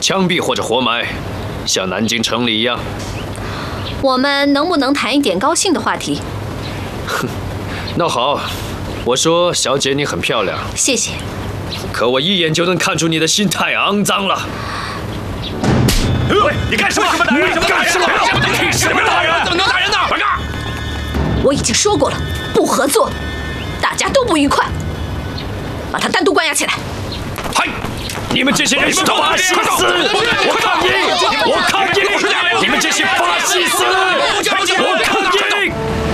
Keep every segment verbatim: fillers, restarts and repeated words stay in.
枪毙或者活埋，像南京城里一样。 我们能不能谈一点高兴的话题？ 哼，那好，我说小姐你很漂亮， 谢谢。 可我一眼就能看出你的心太肮脏了。 喂，你干什么？你干什么？凭什么打人？怎么能打人呢？快看！ 我已经说过了，不合作，大家都不愉快，把他单独关押起来。 嗨！你们这些人是法西斯！我抗议！我抗议！你们这些法西斯！我抗议！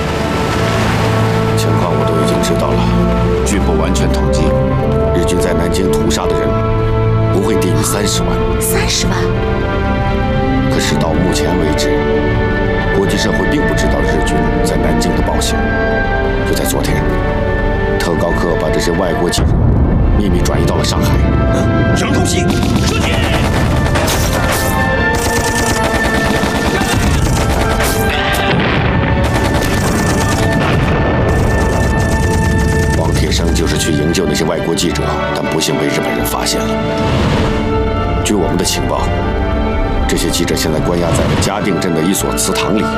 情况我都已经知道了，据不完全统计，日军在南京屠杀的人不会低于三十万。 三十万？ 可是到目前为止，国际社会并不知道日军在南京的暴行。就在昨天，特高课把这些外国记者秘密转移到了上海。 什么东西？射击！ 王铁生就是去营救那些外国记者，但不幸被日本人发现了。据我们的情报，这些记者现在关押在了嘉定镇的一所祠堂里。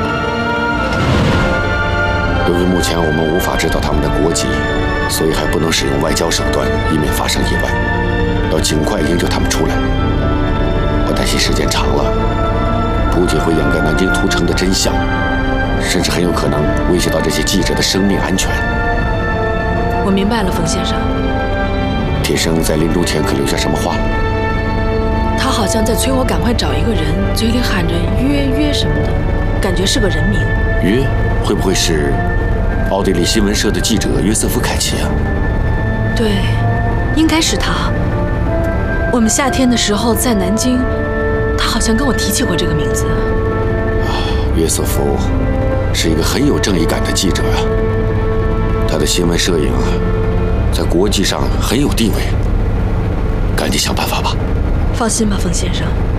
由于目前我们无法知道他们的国籍，所以还不能使用外交手段，以免发生意外。要尽快营救他们出来。我担心时间长了，不仅会掩盖南京屠城的真相，甚至很有可能威胁到这些记者的生命安全。 我明白了，冯先生。 铁生在临终前可留下什么话？ 他好像在催我赶快找一个人，嘴里喊着约约什么的，感觉是个人名。 约会不会是奥地利新闻社的记者约瑟夫·凯奇啊？ 对，应该是他。我们夏天的时候在南京，他好像跟我提起过这个名字。 啊，约瑟夫是一个很有正义感的记者啊，他的新闻摄影在国际上很有地位，赶紧想办法吧。 放心吧，冯先生。